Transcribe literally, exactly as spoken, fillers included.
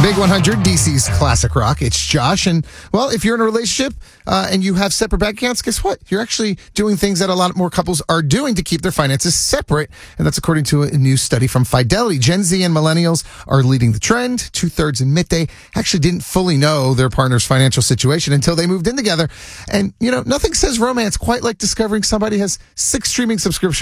Big one hundred, D C's classic rock. It's Josh. And, well, if you're in a relationship uh, and you have separate bank accounts, guess what? You're actually doing things that a lot more couples are doing to keep their finances separate. And that's according to a new study from Fidelity. Gen Z and millennials are leading the trend. Two-thirds admit they actually didn't fully know their partner's financial situation until they moved in together. And, you know, nothing says romance quite like discovering somebody has six streaming subscriptions